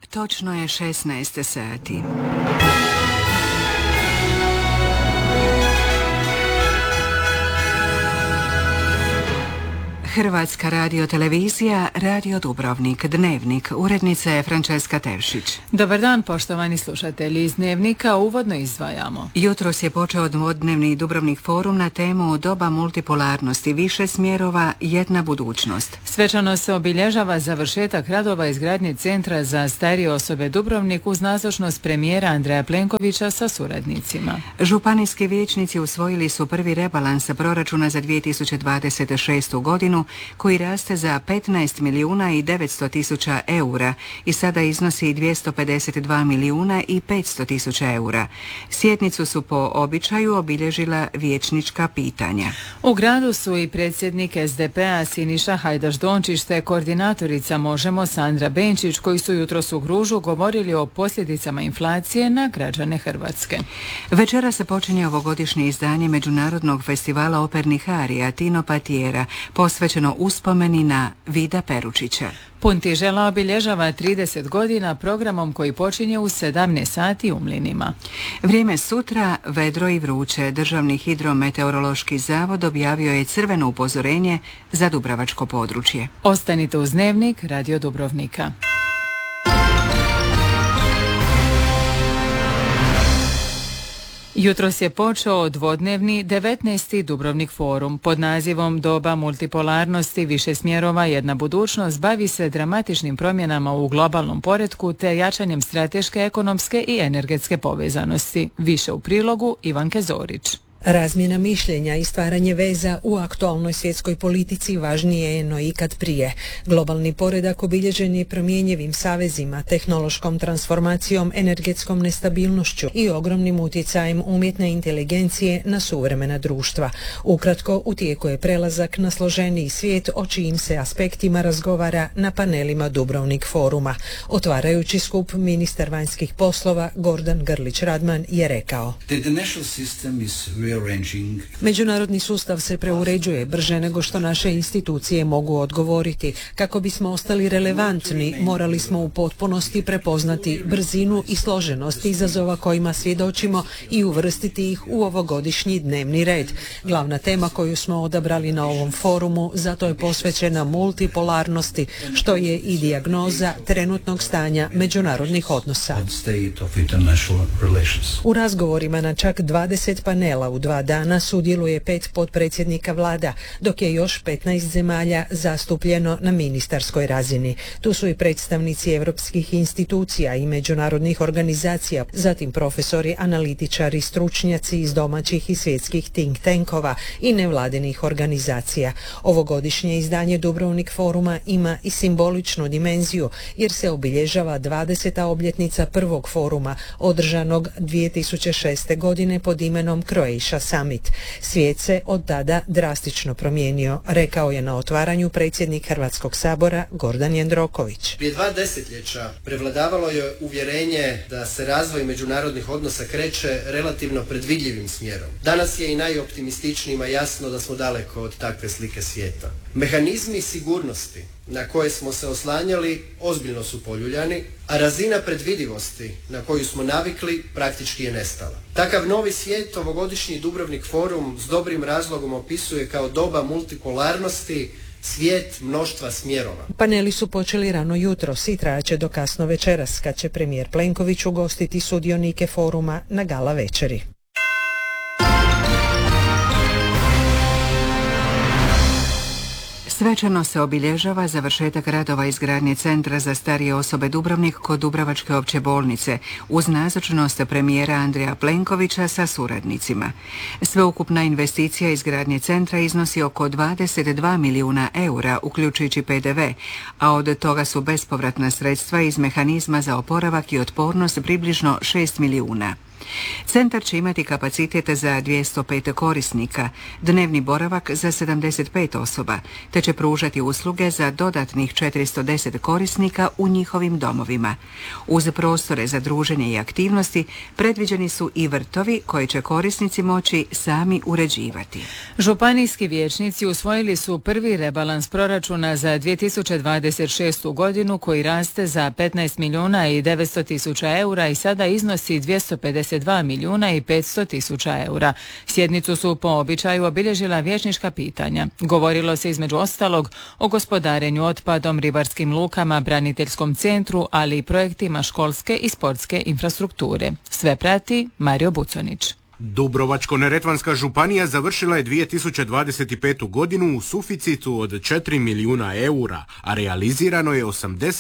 Točno je 16 sati. Hrvatska radiotelevizija, Radio Dubrovnik, Dnevnik, urednica je Frančeska Tevšić. Dobar dan, poštovani slušatelji. Iz Dnevnika uvodno izdvajamo. Jutros je počeo dvodnevni Dubrovnik forum na temu doba multipolarnosti, više smjerova, jedna budućnost. Svečano se obilježava završetak radova izgradnje Centra za starije osobe Dubrovnik uz nazočnost premijera Andreja Plenkovića sa suradnicima. Županijski vijećnici usvojili su prvi rebalans proračuna za 2026. godinu, koji raste za 15 milijuna i 900 tisuća eura i sada iznosi 252 milijuna i 500 tisuća eura. Sjednicu su po običaju obilježila vijećnička pitanja. U gradu su i predsjednik SDP-a Siniša Hajdaš-Dončić te koordinatorica Možemo Sandra Benčić, koji su jutros u Gružu govorili o posljedicama inflacije na građane Hrvatske. Večera se počinje ovogodišnje izdanje Međunarodnog festivala opernih arija Tino Patiera, posvećeno uspomeni na Vida Peručića. Puntižela obilježava 30 godina programom koji počinje u 17 sati u Mlinima. Vrijeme sutra vedro i vruće. Državni hidrometeorološki zavod objavio je crveno upozorenje za dubrovačko područje. Ostanite uz Dnevnik Radio Dubrovnika. Jutros je počeo dvodnevni 19. Dubrovnik forum. Pod nazivom Doba multipolarnosti, više smjerova, jedna budućnost bavi se dramatičnim promjenama u globalnom poretku te jačanjem strateške, ekonomske i energetske povezanosti. Više u prilogu Ivanke Zorić. Razmjena mišljenja i stvaranje veza u aktualnoj svjetskoj politici važnije je no ikad prije. Globalni poredak obilježen je promjenjivim savezima, tehnološkom transformacijom, energetskom nestabilnošću i ogromnim utjecajem umjetne inteligencije na suvremena društva. Ukratko, u tijeku je prelazak na složeniji svijet o čijim se aspektima razgovara na panelima Dubrovnik foruma. Otvarajući skup, ministar vanjskih poslova Gordan Grlić-Radman je rekao: Međunarodni sustav se preuređuje brže nego što naše institucije mogu odgovoriti. Kako bismo ostali relevantni, morali smo u potpunosti prepoznati brzinu i složenost izazova kojima svjedočimo i uvrstiti ih u ovogodišnji dnevni red. Glavna tema koju smo odabrali na ovom forumu zato je posvećena multipolarnosti, što je i dijagnoza trenutnog stanja međunarodnih odnosa. U razgovorima na čak 20 panela u 2 dana sudjeluje 5 potpredsjednika vlada, dok je još 15 zemalja zastupljeno na ministarskoj razini. Tu su i predstavnici europskih institucija i međunarodnih organizacija, zatim profesori, analitičari, stručnjaci iz domaćih i svjetskih think tankova i nevladinih organizacija. Ovogodišnje izdanje Dubrovnik foruma ima i simboličnu dimenziju, jer se obilježava 20. obljetnica prvog foruma, održanog 2006. godine pod imenom Croatia Summit. Svijet se od tada drastično promijenio, rekao je na otvaranju predsjednik Hrvatskog sabora Gordan Jandroković. Prije 2 desetljeća prevladavalo je uvjerenje da se razvoj međunarodnih odnosa kreće relativno predvidljivim smjerom. Danas je i najoptimističnijima jasno da smo daleko od takve slike svijeta. Mehanizmi sigurnosti na koje smo se oslanjali ozbiljno su poljuljani, a razina predvidivosti na koju smo navikli praktički je nestala. Takav novi svijet ovogodišnji Dubrovnik forum s dobrim razlogom opisuje kao doba multipolarnosti, svijet mnoštva smjerova. Paneli su počeli rano jutros i trajaće do kasno večeras, kad će premijer Plenković ugostiti sudionike foruma na gala večeri. Svečano se obilježava završetak radova izgradnje Centra za starije osobe Dubrovnik kod Dubrovačke opće bolnice uz nazočnost premijera Andreja Plenkovića sa suradnicima. Sveukupna investicija izgradnje centra iznosi oko 22 milijuna eura, uključujući PDV, a od toga su bespovratna sredstva iz mehanizma za oporavak i otpornost približno 6 milijuna. Centar će imati kapacitet za 205 korisnika, dnevni boravak za 75 osoba, te će pružati usluge za dodatnih 410 korisnika u njihovim domovima. Uz prostore za druženje i aktivnosti predviđeni su i vrtovi koje će korisnici moći sami uređivati. Županijski vijećnici usvojili su prvi rebalans proračuna za 2026. godinu koji raste za 15 milijuna i 900 tisuća eura i sada iznosi 252 milijuna i 500 tisuća eura. Sjednicu su po običaju obilježila vijećnička pitanja. Govorilo se između ostalog o gospodarenju otpadom, ribarskim lukama, braniteljskom centru, ali i projektima školske i sportske infrastrukture. Sve prati Mario Buconić. Dubrovačko-neretvanska županija završila je 2025. godinu u suficitu od 4 milijuna eura, a realizirano je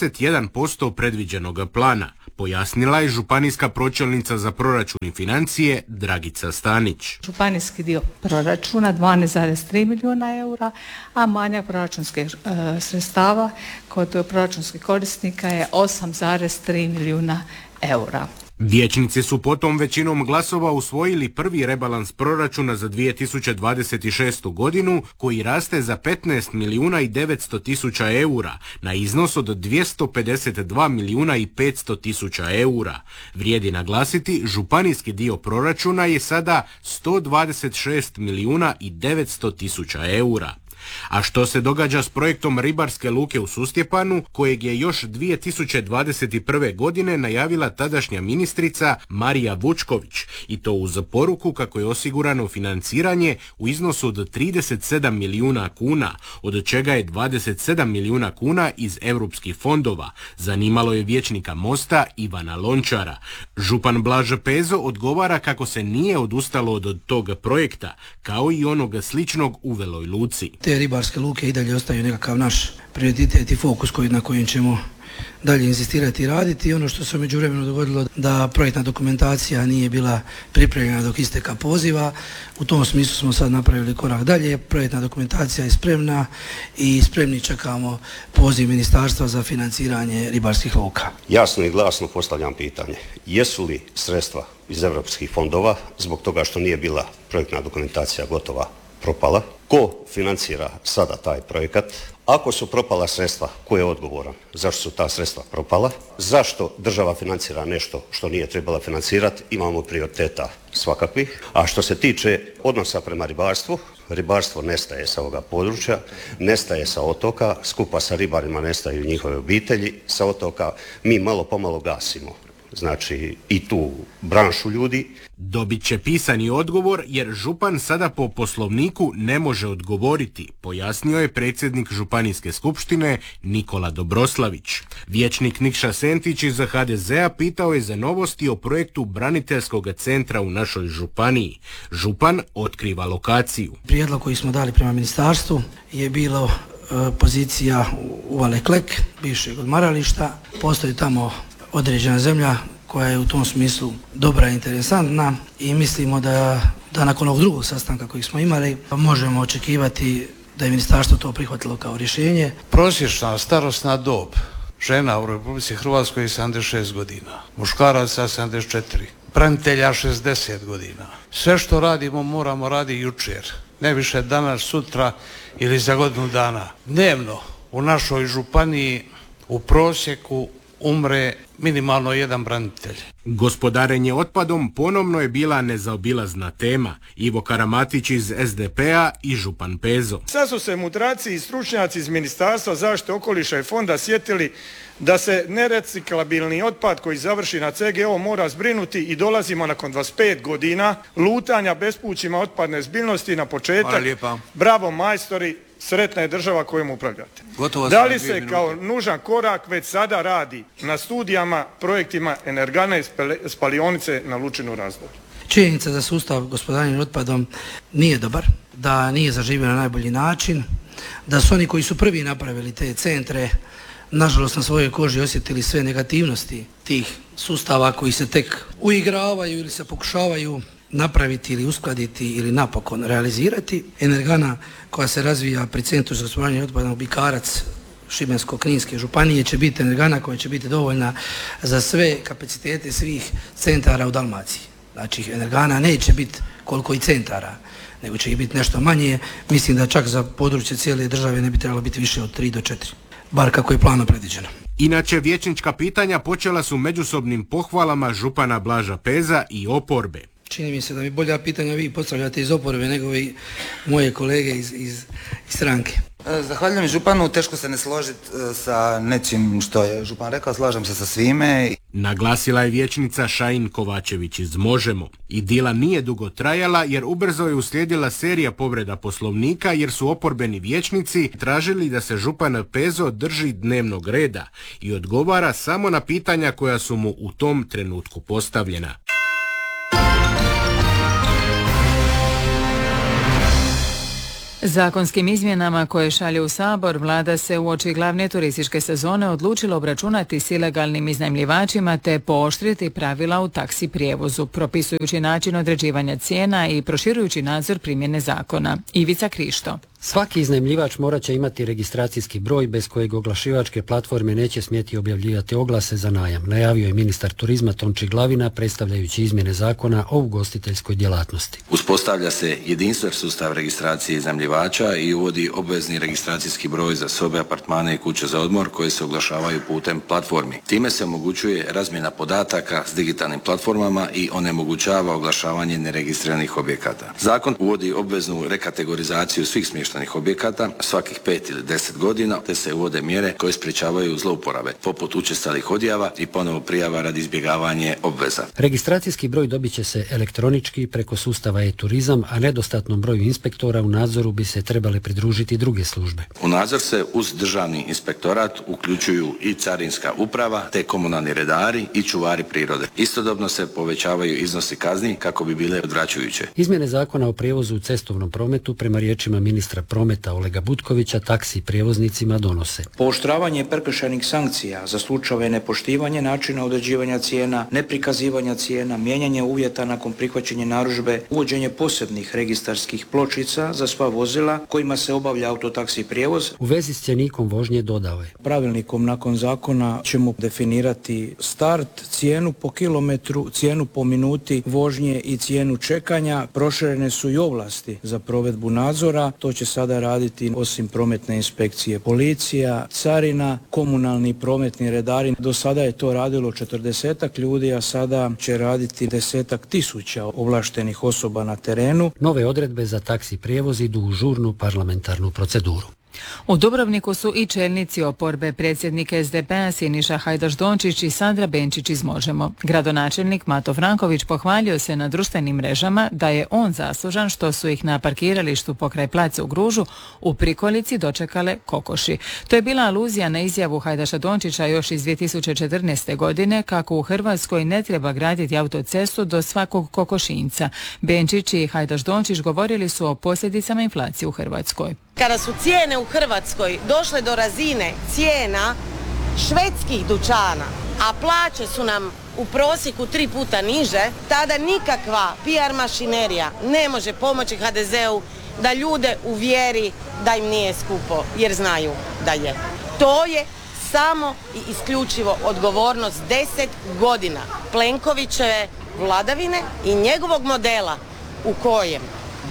81% predviđenog plana, pojasnila je županijska pročelnica za proračun i financije Dragica Stanić. Županijski dio proračuna 12,3 milijuna eura, a manjak proračunskih sredstava kod proračunskih korisnika je 8,3 milijuna eura. Vijećnici su potom većinom glasova usvojili prvi rebalans proračuna za 2026. godinu koji raste za 15 milijuna i 900 tisuća eura na iznos od 252 milijuna i 500 tisuća eura. Vrijedi naglasiti, županijski dio proračuna je sada 126 milijuna i 900 tisuća eura. A što se događa s projektom ribarske luke u Sustjepanu, kojeg je još 2021. godine najavila tadašnja ministrica Marija Vučković, i to uz poruku kako je osigurano financiranje u iznosu od 37 milijuna kuna, od čega je 27 milijuna kuna iz europskih fondova, zanimalo je vijećnika Mosta Ivana Lončara. Župan Blaž Pezo odgovara kako se nije odustalo od tog projekta, kao i onog sličnog u Veloj Luci. Te ribarske luke i dalje ostaju nekakav naš prioritet i fokus na kojem ćemo dalje inzistirati i raditi. I ono što se u međuvremenu dogodilo da projektna dokumentacija nije bila pripremljena dok isteka poziva, u tom smislu smo sad napravili korak dalje. Projektna dokumentacija je spremna i spremni čekamo poziv Ministarstva za financiranje ribarskih luka. Jasno i glasno postavljam pitanje, jesu li sredstva iz europskih fondova zbog toga što nije bila projektna dokumentacija gotova propala? Ko financira sada taj projekat? Ako su propala sredstva, ko je odgovoran? Zašto su ta sredstva propala? Zašto država financira nešto što nije trebala financirati? Imamo prioriteta svakakvih. A što se tiče odnosa prema ribarstvu, ribarstvo nestaje sa ovoga područja, nestaje sa otoka, skupa sa ribarima nestaju njihove obitelji, sa otoka mi malo pomalo gasimo. Znači i tu branšu ljudi. Dobit će pisani odgovor jer župan sada po poslovniku ne može odgovoriti, pojasnio je predsjednik županijske skupštine Nikola Dobroslavić. Vijećnik Nikša Sentić iz HDZ-a pitao je za novosti o projektu braniteljskog centra u našoj županiji. Župan otkriva lokaciju. Prijedlog koji smo dali prema ministarstvu je bilo pozicija Uvale Klek, bivšeg odmarališta. Postoji tamo određena zemlja koja je u tom smislu dobra i interesantna i mislimo da nakon ovog drugog sastanka kojeg smo imali možemo očekivati da je ministarstvo to prihvatilo kao rješenje. Prosječna starosna dob žena u Republici Hrvatskoj je 76 godina, muškaraca 74, branitelja 60 godina. Sve što radimo moramo raditi jučer, ne više danas, sutra ili za godinu dana. Dnevno u našoj županiji u prosjeku umre minimalno jedan branitelj. Gospodarenje otpadom ponovno je bila nezaobilazna tema. Ivo Karamatić iz SDP-a i župan Pezo. Sad su se mudraci i stručnjaci iz Ministarstva zaštite okoliša i fonda sjetili da se nereciklabilni otpad koji završi na CGO mora zbrinuti i dolazimo nakon 25 godina lutanja bespućima otpadne zbiljnosti na početak. Bravo majstori, sretna je država kojom upravljate. Da li se kao nužan korak već sada radi na studijama, projektima energane spalionice na Lučinu Razdolju? Činjenica da sustav gospodarenja otpadom nije dobar, da nije zaživio na najbolji način, da su oni koji su prvi napravili te centre nažalost na svojoj koži osjetili sve negativnosti tih sustava koji se tek uigravaju ili se pokušavaju napraviti ili uskladiti ili napokon realizirati. Energana koja se razvija pri Centru za gospodarenje otpadom Bikarac Šibensko-kninske županije će biti energana koja će biti dovoljna za sve kapacitete svih centara u Dalmaciji. Znači energana neće biti koliko i centara, nego će ih biti nešto manje. Mislim da čak za područje cijele države ne bi trebalo biti više od 3 do 4, bar kako je planom predviđeno. Inače, vijećnička pitanja počela su međusobnim pohvalama župana Blaža Peza i oporbe. Čini mi se da mi bolja pitanja vi postavljate iz oporbe nego i moje kolege iz stranke. Zahvaljujem županu, teško se ne složiti sa nečim što je župan rekao, slažem se sa svime. Naglasila je vijećnica Šajin Kovačević iz Možemo. Idila nije dugo trajala jer ubrzo je uslijedila serija povreda Poslovnika jer su oporbeni vijećnici tražili da se župan Pezo drži dnevnog reda i odgovara samo na pitanja koja su mu u tom trenutku postavljena. Zakonskim izmjenama koje šalje u Sabor, vlada se uoči glavne turističke sezone odlučila obračunati s ilegalnim iznajmljivačima te pooštriti pravila u taksi prijevozu, propisujući način određivanja cijena i proširujući nadzor primjene zakona. Ivica Krišto. Svaki iznajmljivač morat će imati registracijski broj bez kojeg oglašivačke platforme neće smjeti objavljivati oglase za najam, najavio je ministar turizma Tonči Glavina predstavljajući izmjene zakona o ugostiteljskoj djelatnosti. Uspostavlja se jedinstven sustav registracije iznajmljivača i uvodi obvezni registracijski broj za sobe, apartmane i kuće za odmor koje se oglašavaju putem platformi. Time se omogućuje razmjena podataka s digitalnim platformama i onemogućava oglašavanje neregistriranih objekata. Zakon uvodi obveznu rekategorizaciju svih smještajnih objekata svakih 5 ili 10 godina, te se uvode mjere koje sprječavaju zlouporabe, poput učestalih odjava i ponovo prijava radi izbjegavanja obveza. Registracijski broj dobit će se elektronički preko sustava e-turizam, a nedostatnom broju inspektora u nadzoru bi se trebale pridružiti druge službe. U nadzor se uz državni inspektorat uključuju i carinska uprava, te komunalni redari i čuvari prirode. Istodobno se povećavaju iznosi kazni kako bi bile odvraćajuće. Izmjene zakona o prijevozu u cestovnom prometu prema riječima ministra prometa Olega Butkovića taksi prijevoznicima donose pooštravanje prekršajnih sankcija za slučajeve nepoštivanja načina određivanja cijena, neprikazivanja cijena, mijenjanje uvjeta nakon prihvaćanja narudžbe, uvođenje posebnih registarskih pločica za sva vozila kojima se obavlja autotaksi prijevoz. U vezi s cjenikom vožnje dodao je: pravilnikom nakon zakona ćemo definirati start, cijenu po kilometru, cijenu po minuti vožnje i cijenu čekanja. Proširene su i ovlasti za provedbu nadzora. To će sada raditi osim prometne inspekcije policija, carina, komunalni prometni redari. Do sada je to radilo 40 ljudi, a sada će raditi 10.000 ovlaštenih osoba na terenu. Nove odredbe za taksi prijevoz idu u žurnu parlamentarnu proceduru. U Dubrovniku su i čelnici oporbe, predsjednik SDP-a Siniša Hajdaš-Dončić i Sandra Benčić iz Možemo. Gradonačelnik Mato Franković pohvalio se na društvenim mrežama da je on zaslužan što su ih na parkiralištu pokraj placa u Gružu u prikolici dočekale kokoši. To je bila aluzija na izjavu Hajdaša Dončića još iz 2014. godine kako u Hrvatskoj ne treba graditi autocestu do svakog kokošinca. Benčić i Hajdaš-Dončić govorili su o posljedicama inflacije u Hrvatskoj. Kada su cijene u Hrvatskoj došle do razine cijena švedskih dućana, a plaće su nam u prosjeku 3 puta niže, tada nikakva PR mašinerija ne može pomoći HDZ-u da ljude uvjeri da im nije skupo, jer znaju da je. To je samo i isključivo odgovornost 10 godina Plenkovićeve vladavine i njegovog modela u kojem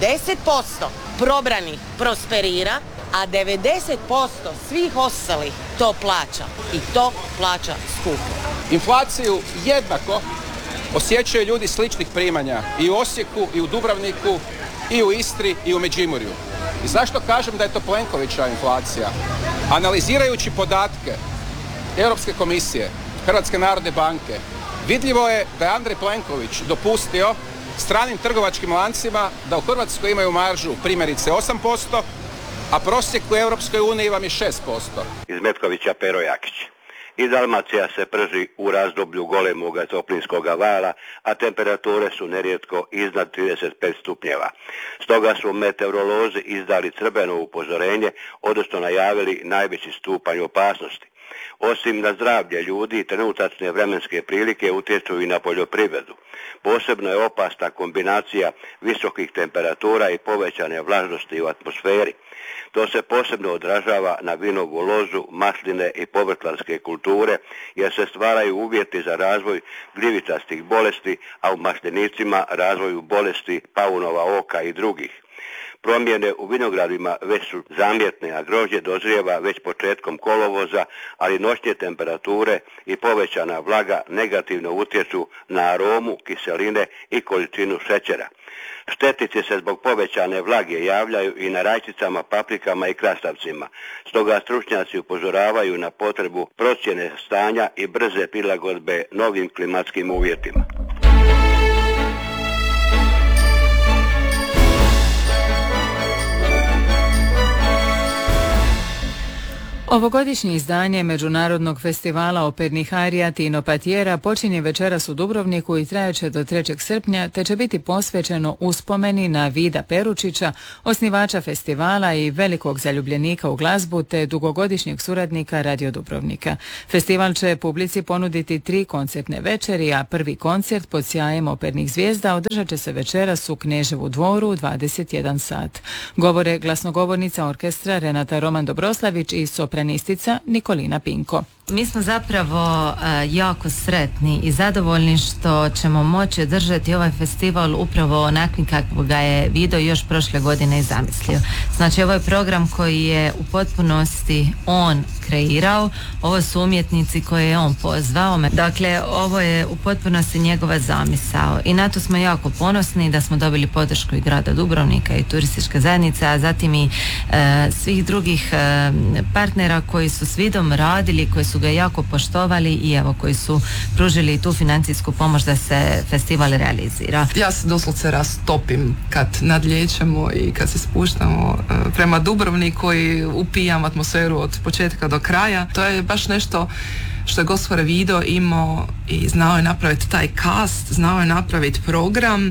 10% probranih prosperira, a 90% svih ostalih to plaća i to plaća skupo. Inflaciju jednako osjećaju ljudi sličnih primanja i u Osijeku, i u Dubrovniku, i u Istri, i u Međimurju. I zašto kažem da je to Plenkovićeva inflacija? Analizirajući podatke Europske komisije, Hrvatske narodne banke, vidljivo je da je Andrej Plenković dopustio stranim trgovačkim lancima da u Hrvatskoj imaju maržu primjerice 8%, a prosjek u Europskoj uniji vam je 6%. Iz Metkovića Pero Jakić. I Dalmacija se prži u razdoblju golemoga toplinskoga vala, a temperature su nerijetko iznad 35 stupnjeva. Stoga su meteorolozi izdali crveno upozorenje, odnosno najavili najveći stupanj opasnosti. Osim na zdravlje ljudi, trenutačne vremenske prilike utječu i na poljoprivredu. Posebno je opasna kombinacija visokih temperatura i povećane vlažnosti u atmosferi. To se posebno odražava na vinovu lozu, masline i povrtlarske kulture jer se stvaraju uvjeti za razvoj gljivičastih bolesti, a u maslinicima razvoju bolesti paunova oka i drugih. Promjene u vinogradima već su zamjetne, a grožđe dozrijeva već početkom kolovoza, ali noćne temperature i povećana vlaga negativno utječu na aromu, kiseline i količinu šećera. Štetnici se zbog povećane vlage javljaju i na rajčicama, paprikama i krastavcima. Stoga stručnjaci upozoravaju na potrebu procjene stanja i brze prilagodbe novim klimatskim uvjetima. Ovogodišnje izdanje Međunarodnog festivala opernih arija Tino Patiera počinje večeras u Dubrovniku i trajaće do 3. srpnja, te će biti posvećeno uspomeni na Vida Peručića, osnivača festivala i velikog zaljubljenika u glazbu, te dugogodišnjeg suradnika Radio Dubrovnika. Festival će publici ponuditi 3 koncertne večeri, a prvi koncert pod sjajem opernih zvijezda održat će se večeras u Kneževu dvoru u 21 sat. Govore glasnogovornica orkestra Renata Roman Dobroslavić i sopranistica Nikolina Pinko. Mi smo zapravo jako sretni i zadovoljni što ćemo moći održati ovaj festival upravo onakvim kako ga je Vido još prošle godine i zamislio. Znači, ovo je program koji je u potpunosti on kreirao, ovo su umjetnici koje je on pozvao. Dakle, ovo je u potpunosti njegova zamisao i na to smo jako ponosni da smo dobili podršku i grada Dubrovnika i turističke zajednice, a zatim i svih drugih partnera koji su s Vidom radili, koji su ga jako poštovali i evo koji su pružili tu financijsku pomoć da se festival realizira. Ja se doslovce rastopim kad nadlijećemo i kad se spuštamo prema Dubrovniku i upijam atmosferu od početka do kraja. To je baš nešto što je gospodin Vido imao i znao je napraviti taj cast, znao je napraviti program,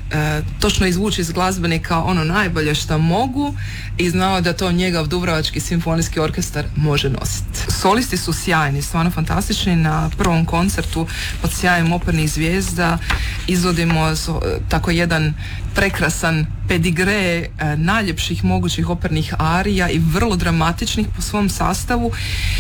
točno izvući iz glazbenika ono najbolje što mogu i znao da to njegov Dubrovački simfonijski orkestar može nositi. Solisti su sjajni, stvarno fantastični. Na prvom koncertu pod sjajem opernih zvijezda izvodimo tako jedan prekrasan pedigre najljepših mogućih opernih arija i vrlo dramatičnih po svom sastavu.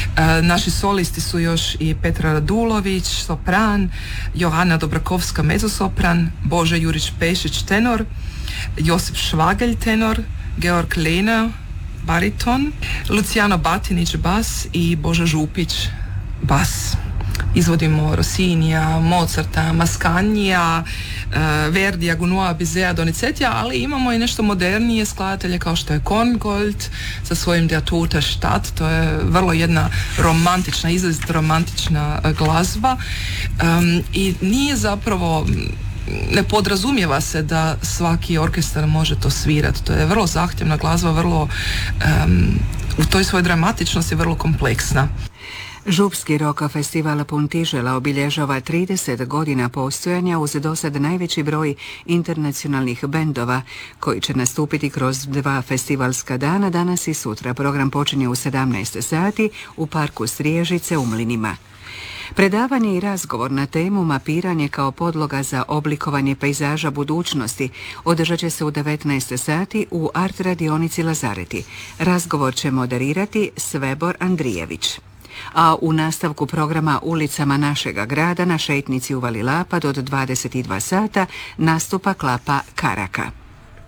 Naši solisti su još i Petra Radulović, sopran, Johana Dobrakovska, mezosopran, Bože Jurić-Pešić, tenor, Josip Švagelj, tenor, Georg Lehner, bariton, Luciano Batinić, bas i Boža Župić, bas. Izvodimo Rossinija, Mozarta, Mascanija, Verdija, Gounod, Bizet, Donizetija, ali imamo i nešto modernije skladatelje kao što je Korngold sa svojim Der Tote Stadt. To je vrlo jedna romantična, izrazito romantična glazba i nije zapravo, ne podrazumijeva se da svaki orkestar može to svirati. To je vrlo zahtjevna glazba, vrlo u toj svojoj dramatičnosti vrlo kompleksna. Župski rock festival Puntižela obilježava 30 godina postojanja uz dosad najveći broj internacionalnih bendova koji će nastupiti kroz 2 festivalska dana danas i sutra. Program počinje u 17 sati u parku Striježice u Mlinima. Predavanje i razgovor na temu mapiranje kao podloga za oblikovanje pejzaža budućnosti održat će se u 19 sati u art radionici Lazareti. Razgovor će moderirati Svebor Andrijević. A u nastavku programa Ulicama našega grada na šetnici u Vali Lapad od 22 sata nastupa Klapa Karaka.